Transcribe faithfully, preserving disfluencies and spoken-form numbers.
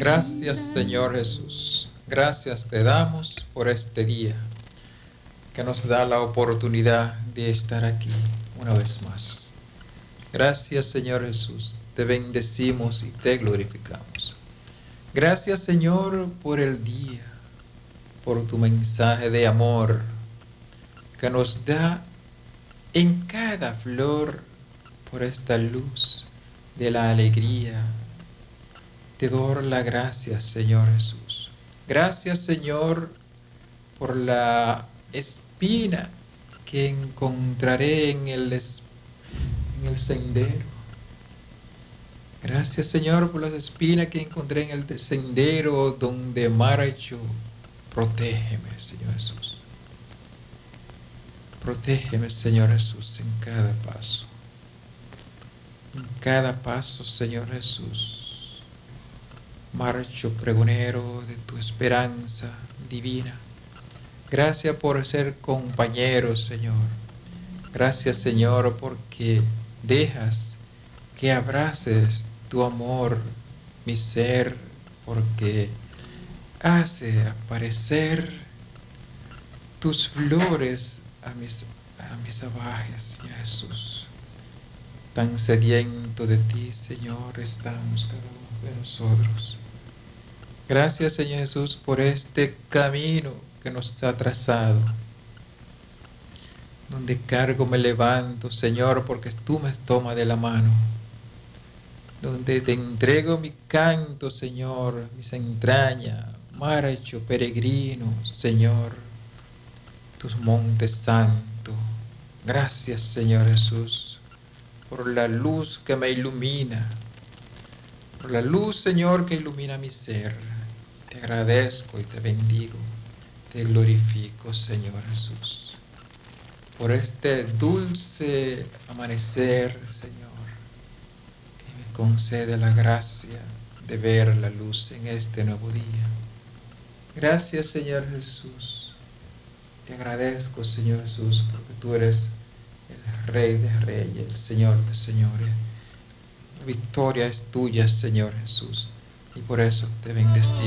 Gracias, Señor Jesús. Gracias te damos por este día que nos da la oportunidad de estar aquí una vez más. Gracias, Señor Jesús. Te bendecimos y te glorificamos. Gracias, Señor, por el día, por tu mensaje de amor que nos da en cada flor, por esta luz de la alegría. Te doy las gracias, Señor Jesús. Gracias, Señor, por la espina que encontraré en el, en el sendero. Gracias, Señor, por las espinas que encontré en el sendero donde marcho. Protégeme, Señor Jesús. Protégeme, Señor Jesús, en cada paso. En cada paso, Señor Jesús. Marcho pregonero de tu esperanza divina. Gracias por ser compañero, Señor. Gracias, Señor, porque dejas que abraces tu amor, mi ser, porque hace aparecer tus flores a mis, a mis abajes, Señor Jesús. Tan sediento de ti, Señor, estamos cada uno de nosotros. Gracias, Señor Jesús, por este camino que nos ha trazado. Donde cargo me levanto, Señor, porque tú me tomas de la mano. Donde te entrego mi canto, Señor, mis entrañas, marcho peregrino, Señor, tus montes santos. Gracias, Señor Jesús, por la luz que me ilumina, por la luz, Señor, que ilumina mi ser. Te agradezco y te bendigo, te glorifico, Señor Jesús, por este dulce amanecer, Señor, que me concede la gracia de ver la luz en este nuevo día. Gracias, Señor Jesús. Te agradezco, Señor Jesús, porque tú eres el Rey de Reyes, el Señor de Señores. La victoria es tuya, Señor Jesús, y por eso te bendecimos.